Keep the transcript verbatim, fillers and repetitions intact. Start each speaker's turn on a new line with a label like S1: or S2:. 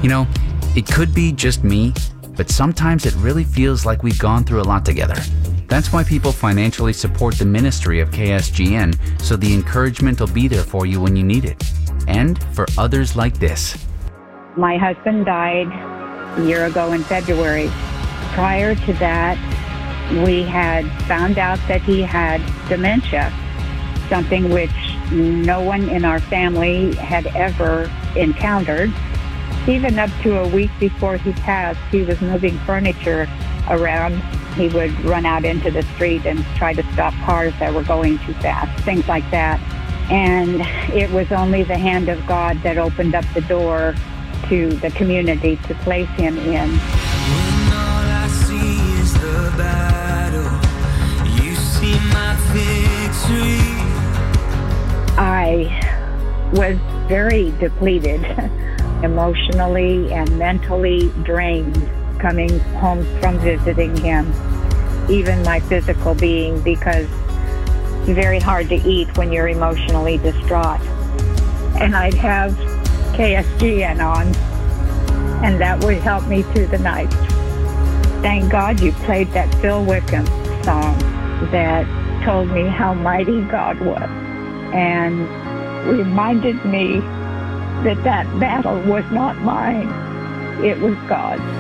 S1: You know, it could be just me, but sometimes it really feels like we've gone through a lot together. That's why people financially support the ministry of K S G N, so the encouragement will be there for you when you need it. And for others like this.
S2: My husband died a year ago in February. Prior to that, we had found out that he had dementia, something which no one in our family had ever encountered. Even up to a week before he passed, he was moving furniture around. He would run out into the street and try to stop cars that were going too fast, things like that. And it was only the hand of God that opened up the door to the community to place him in.
S3: When all I see is the battle, you see my victory.
S2: I was very depleted, emotionally and mentally drained, coming home from visiting him. Even my physical being, because it's very hard to eat when you're emotionally distraught. And I'd have K S G N on, and that would help me through the night. Thank God you played that Phil Wickham song that told me how mighty God was, and reminded me that that battle was not mine, it was God's.